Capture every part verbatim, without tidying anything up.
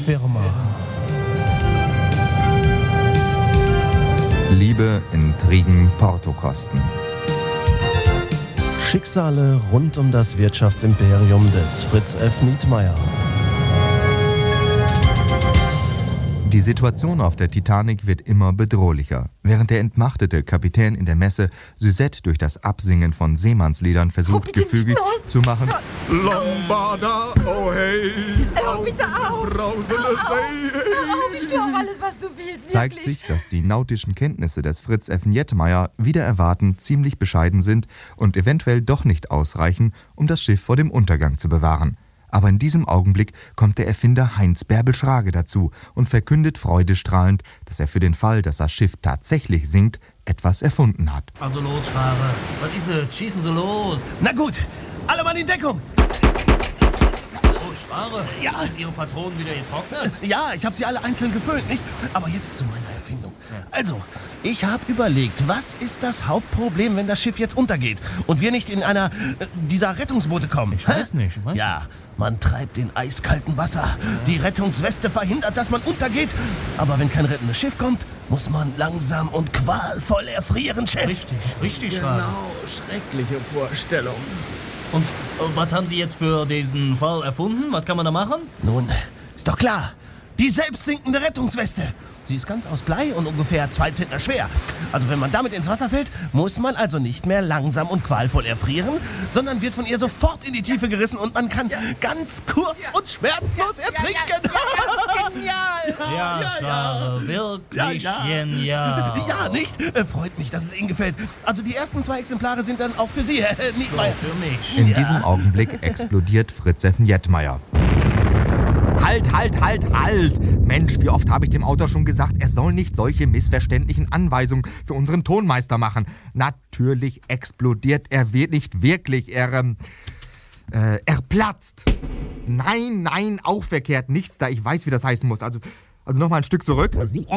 Firma. Liebe, Intrigen, Portokosten. Schicksale rund um das Wirtschaftsimperium des Fritz F. Nietmeyer. Die Situation auf der Titanic wird immer bedrohlicher. Während der entmachtete Kapitän in der Messe Suzette durch das Absingen von Seemannsliedern versucht, oh, gefügig zu machen. Lambada, oh hey, oh, bitte auf, brausende See. Oh, ich tue auch alles, was du willst, Zeigt wirklich. sich, dass die nautischen Kenntnisse des Fritz F. Nietmeyer wider Erwarten ziemlich bescheiden sind und eventuell doch nicht ausreichen, um das Schiff vor dem Untergang zu bewahren. Aber in diesem Augenblick kommt der Erfinder Heinz Bärbel Schrage dazu und verkündet freudestrahlend, dass er für den Fall, dass das Schiff tatsächlich sinkt, etwas erfunden hat. Also los, Schrage. Was ist es? Schießen Sie los. Na gut, alle Mann in Deckung. Oh, Schrage. Ja. Sind Ihre Patronen wieder getrocknet? Ja, ich habe sie alle einzeln gefüllt, nicht? Aber jetzt zu meiner Erfindung. Also, ich habe überlegt, was ist das Hauptproblem, wenn das Schiff jetzt untergeht und wir nicht in einer äh, dieser Rettungsboote kommen? Ich weiß nicht. Was? Ja, man treibt in eiskaltem Wasser. Die Rettungsweste verhindert, dass man untergeht. Aber wenn kein rettendes Schiff kommt, muss man langsam und qualvoll erfrieren, Chef. Richtig, richtig, Schrage. Genau, schreckliche Vorstellung. Und äh, was haben Sie jetzt für diesen Fall erfunden? Was kann man da machen? Nun, ist doch klar. Die selbstsinkende Rettungsweste. Sie ist ganz aus Blei und ungefähr zwei Zentner schwer. Also wenn man damit ins Wasser fällt, muss man also nicht mehr langsam und qualvoll erfrieren, sondern wird von ihr sofort in die Tiefe gerissen und man kann ganz kurz und schmerzlos ertrinken. Genial. Ja, Schrage, wirklich Ja, ja. genial. Ja, nicht? Äh, freut mich, dass es Ihnen gefällt. Also die ersten zwei Exemplare sind dann auch für Sie, Herr So, Nietmeyer. für mich. In Ja. diesem Augenblick explodiert Fritz F. Nietmeyer. Halt, halt, halt, halt! Mensch, wie oft habe ich dem Autor schon gesagt, er soll nicht solche missverständlichen Anweisungen für unseren Tonmeister machen. Natürlich explodiert er wird nicht wirklich. Er, ähm, äh, er platzt. Nein, nein, auch verkehrt. Nichts da. Ich weiß, wie das heißen muss. Also, also nochmal ein Stück zurück.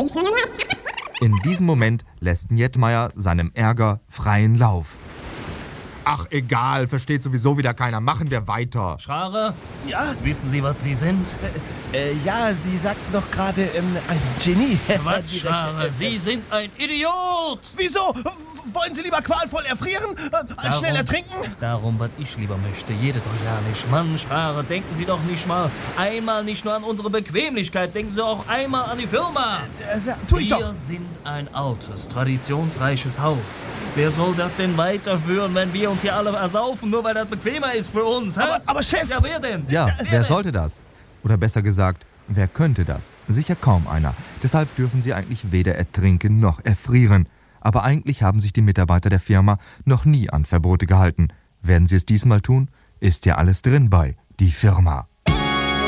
In diesem Moment lässt Nietmeyer seinem Ärger freien Lauf. Ach, egal, versteht sowieso wieder keiner. Machen wir weiter. Schrage, Ja, wissen Sie, was Sie sind? äh, ja, Sie sagten doch gerade ähm, ein Genie. Was, Schrage? Sie sind ein Idiot! Wieso? Wollen Sie lieber qualvoll erfrieren, äh, als Darum- schnell ertrinken? Darum, was ich lieber möchte, jede doch ja nicht. Mann, Schrage, denken Sie doch nicht mal einmal nicht nur an unsere Bequemlichkeit, denken Sie auch einmal an die Firma. Äh, tu ich Wir doch. sind ein altes, traditionsreiches Haus. Wer soll das denn weiterführen, wenn wir uns hier alle ersaufen, nur weil das bequemer ist für uns? Hä? Aber, aber Chef, Ja, wer denn? Ja, wer wer denn? sollte das? Oder besser gesagt, wer könnte das? Sicher kaum einer. Deshalb dürfen sie eigentlich weder ertrinken noch erfrieren. Aber eigentlich haben sich die Mitarbeiter der Firma noch nie an Verbote gehalten. Werden sie es diesmal tun? Ist ja alles drin bei die Firma.